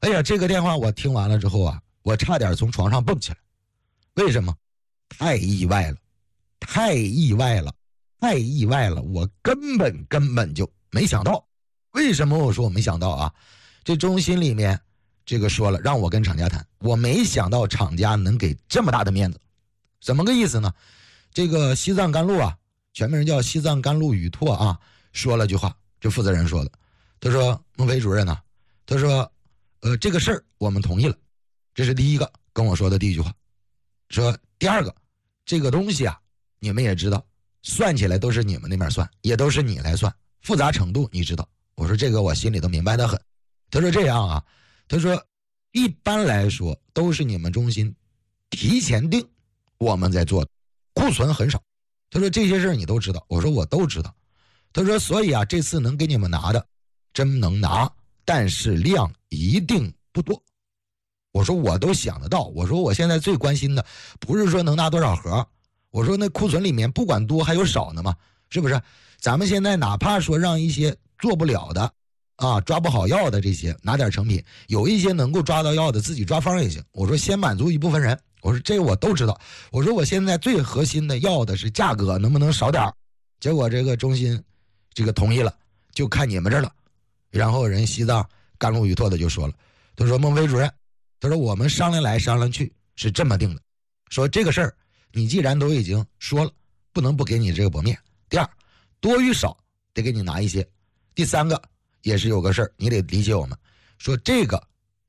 哎呀，这个电话我听完了之后啊，我差点从床上蹦起来。为什么？太意外了，太意外了，太意外了！我根本就没想到。为什么我说我没想到啊？这中心里面这个说了让我跟厂家谈，我没想到厂家能给这么大的面子。怎么个意思呢？这个西藏甘露啊，全名叫西藏甘露宇拓啊，说了句话，这负责人说的，他说孟非主任啊，他说这个事儿我们同意了，这是第一个跟我说的第一句话。说第二个，这个东西啊，你们也知道，算起来都是你们那边算，也都是你来算，复杂程度你知道。我说这个我心里都明白得很。他说这样啊，他说一般来说都是你们中心提前定，我们在做的，库存很少。他说这些事儿你都知道。我说我都知道。他说所以啊，这次能给你们拿的真能拿，但是量一定不多。我说我都想得到，我说我现在最关心的不是说能拿多少盒，我说那库存里面不管多还有少呢嘛，是不是？咱们现在哪怕说让一些做不了的啊，抓不好药的这些拿点成品，有一些能够抓到药的自己抓方也行。我说先满足一部分人，我说这我都知道。我说我现在最核心的要的是价格能不能少点。结果这个中心这个同意了，就看你们这儿了。然后人西藏甘露宇拓的就说了，他说孟非主任，他说我们商量来商量去是这么定的，说这个事儿你既然都已经说了，不能不给你这个薄面。第二，多与少得给你拿一些。第三个也是有个事儿，你得理解我们，说这个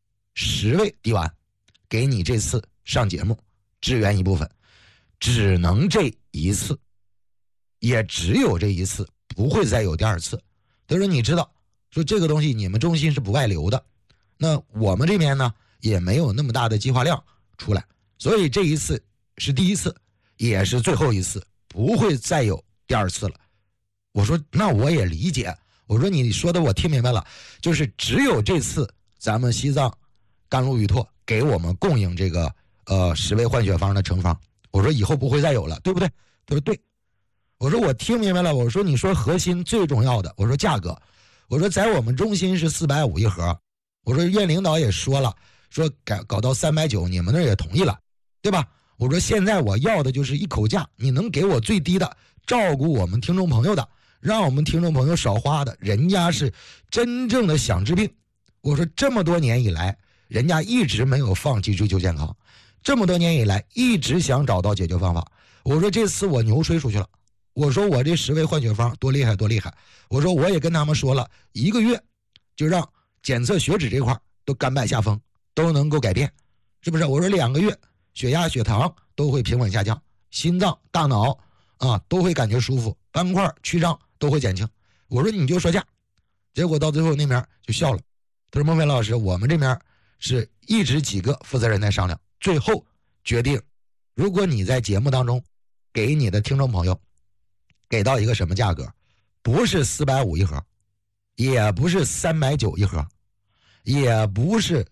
10位低完给你这次上节目支援一部分，只能这一次，也只有这一次，不会再有第二次。他说你知道，说这个东西你们中心是不外流的，那我们这边呢也没有那么大的计划量出来，所以这一次是第一次，也是最后一次，不会再有第二次了。我说那我也理解，我说你说的我听明白了，就是只有这次咱们西藏甘露宇拓给我们供应这个10味换血方的成方，我说以后不会再有了，对不对？他说对。我说我听明白了，我说你说核心最重要的，我说价格，我说在我们中心是450一盒，我说院领导也说了，说搞到390，你们那也同意了，对吧？我说现在我要的就是一口价，你能给我最低的，照顾我们听众朋友的，让我们听众朋友少花的，人家是真正的想治病。我说这么多年以来，人家一直没有放弃追求健康，这么多年以来一直想找到解决方法。我说这次我牛吹出去了，我说我这10味换血方多厉害多厉害，我说我也跟他们说了，1个月就让检测血脂这块都甘拜下风，都能够改变，是不是？我说2个月血压血糖都会平稳下降，心脏大脑啊都会感觉舒服，斑块曲张都会减轻。我说你就说价，结果到最后那边就笑了，他说孟非老师，我们这边是一直几个负责人在商量，最后决定，如果你在节目当中给你的听众朋友给到一个什么价格，不是450一盒，也不是390一盒，也不是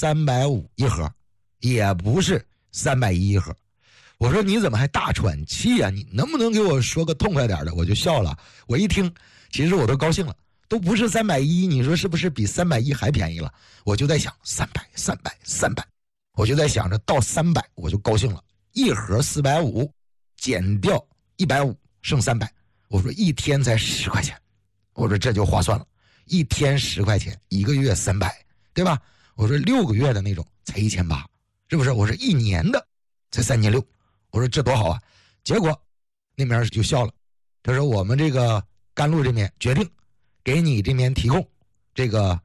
350一盒，也不是310一盒。我说你怎么还大喘气啊？你能不能给我说个痛快点的？我就笑了，我一听其实我都高兴了，都不是310，你说是不是比310还便宜了？我就在想300，我就在想着到300我就高兴了，一盒450减掉150剩300，我说一天才10块钱，我说这就划算了，一天10块钱，1个月300，对吧？我说6个月的那种才1800，是不是？我说1年的才3600，我说这多好啊！结果那边就笑了，他说我们这个甘露这边决定给你这边提供这个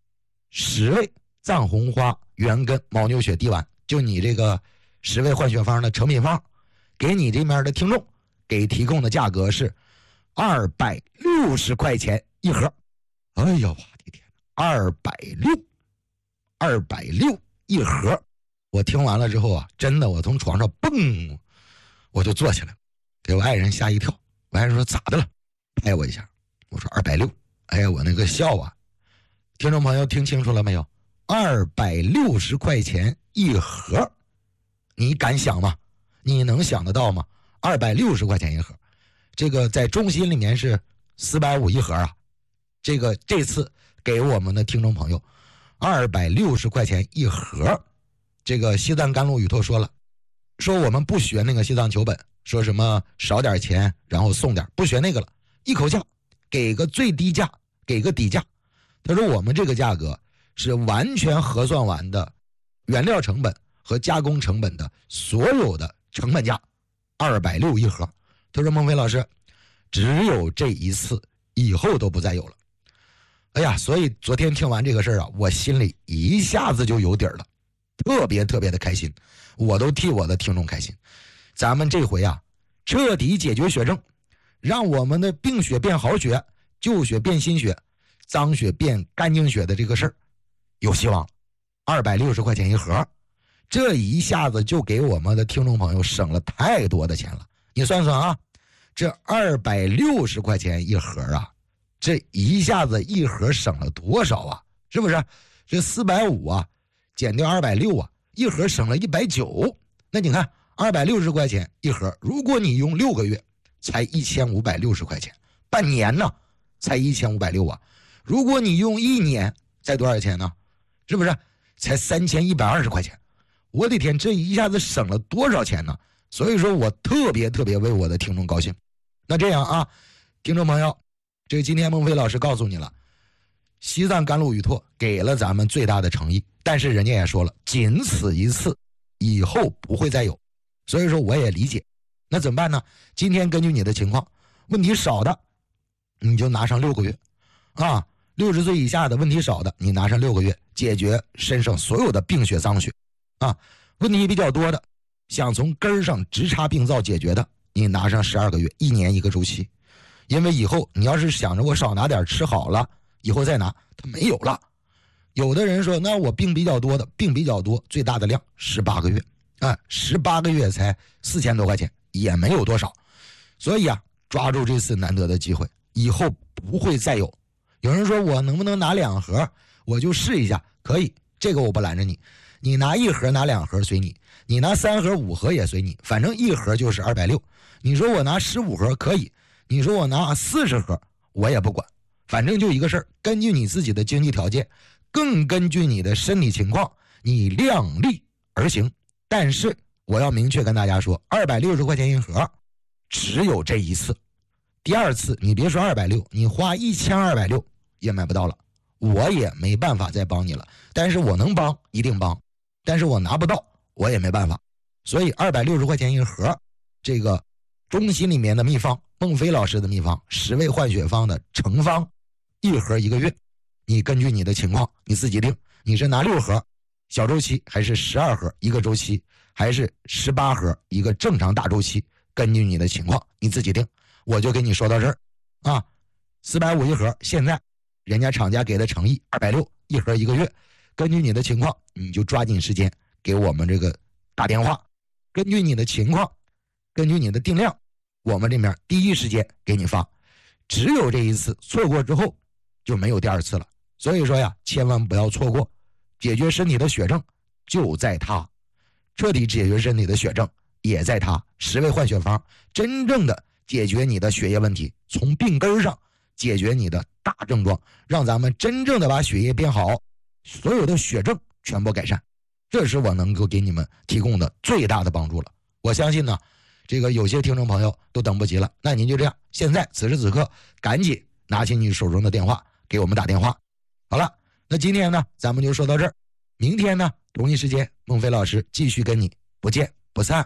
10味藏红花原根牦牛血滴丸，就你这个10味换血方的成品方，给你这边的听众给提供的价格是260块钱一盒。哎呀，我的天，260一盒！我听完了之后啊，真的我从床上蹦，我就坐起来，给我爱人吓一跳。我爱人说咋的了？拍我一下，我说260。哎呀，我那个笑啊！听众朋友听清楚了没有？260块钱一盒，你敢想吗？你能想得到吗？260块钱一盒，这个在中心里面是450一盒啊。这次给我们的听众朋友 260块钱一盒。这个西藏甘露雨托说了，说我们不学那个西藏球本，说什么少点钱然后送点，不学那个了，一口价给个最低价，给个底价。他说我们这个价格是完全核算完的原料成本和加工成本的所有的成本价，260一盒。他说孟非老师，只有这一次，以后都不再有了。哎呀，所以昨天听完这个事儿啊，我心里一下子就有底儿了，特别特别的开心，我都替我的听众开心。咱们这回啊，彻底解决血症，让我们的病血变好血，旧血变新血，脏血变干净血的这个事儿有希望了。260块钱一盒，这一下子就给我们的听众朋友省了太多的钱了。你算算啊，这260块钱一盒啊，这一下子一盒省了多少啊？是不是？这450啊，减掉260啊，一盒省了190。那你看260块钱一盒，如果你用6个月，才1560块钱；半年呢，才1560啊。如果你用1年，才多少钱呢？是不是？才3120块钱。我的天，这一下子省了多少钱呢？所以说我特别特别为我的听众高兴。那这样啊，听众朋友，这今天孟非老师告诉你了，西藏甘露雨托给了咱们最大的诚意，但是人家也说了，仅此一次，以后不会再有。所以说我也理解。那怎么办呢？今天根据你的情况，问题少的你就拿上6个月啊，60岁以下的问题少的你拿上6个月，解决身上所有的病血脏血啊。问题比较多的，想从根上直插病灶解决的，你拿上12个月，1年一个周期。因为以后你要是想着我少拿点吃好了，以后再拿，它没有了。有的人说，那我病比较多的，病比较多，最大的量18个月啊，18个月才4000多块钱，也没有多少。所以啊，抓住这次难得的机会，以后不会再有。有人说我能不能拿2盒，我就试一下，可以，这个我不拦着你。你拿1盒拿2盒随你，你拿3盒5盒也随你，反正1盒就是260。你说我拿15盒可以，你说我拿40盒我也不管，反正就一个事儿，根据你自己的经济条件，更根据你的身体情况，你量力而行。但是我要明确跟大家说，260块钱一盒只有这一次，第二次你别说260，你花1260也买不到了，我也没办法再帮你了。但是我能帮一定帮，但是我拿不到我也没办法。所以260块钱一盒，这个中心里面的秘方，孟非老师的秘方10味换血方的成方，1盒1个月，你根据你的情况你自己定，你是拿6盒小周期，还是12盒1个周期，还是18盒一个正常大周期，根据你的情况你自己定。我就给你说到这儿啊，450一盒，现在人家厂家给的诚意260一盒1个月，根据你的情况你就抓紧时间给我们这个打电话，根据你的情况，根据你的定量，我们这边第一时间给你发。只有这一次，错过之后就没有第二次了。所以说呀，千万不要错过，解决身体的血症就在它，彻底解决身体的血症也在它。10味换血方真正的解决你的血液问题，从病根上解决你的大症状，让咱们真正的把血液变好，所有的血症全部改善。这是我能够给你们提供的最大的帮助了。我相信呢，这个有些听众朋友都等不及了，那您就这样，现在此时此刻赶紧拿起你手中的电话给我们打电话。好了，那今天呢咱们就说到这儿，明天呢同一时间孟非老师继续跟你不见不散。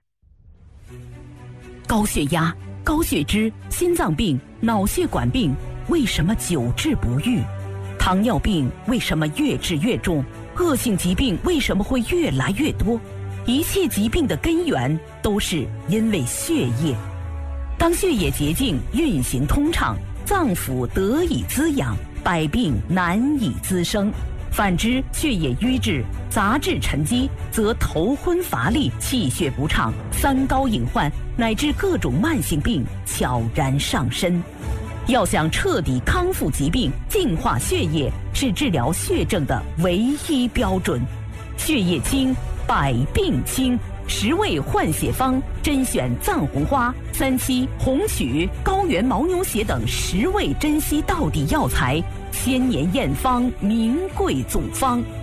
高血压、高血脂、心脏病、脑血管病为什么久治不愈？糖尿病为什么越治越重？恶性疾病为什么会越来越多？一切疾病的根源都是因为血液。当血液洁净、运行通畅，脏腑得以滋养，百病难以滋生。反之，血液瘀滞、杂质沉积，则头昏乏力、气血不畅、三高隐患，乃至各种慢性病悄然上身。要想彻底康复疾病、净化血液，是治疗血症的唯一标准。血液清，百病清。10味换血方甄选藏红花、3七、红曲、高原牦牛血等10味珍稀到底药材， 千年验方，名贵总方。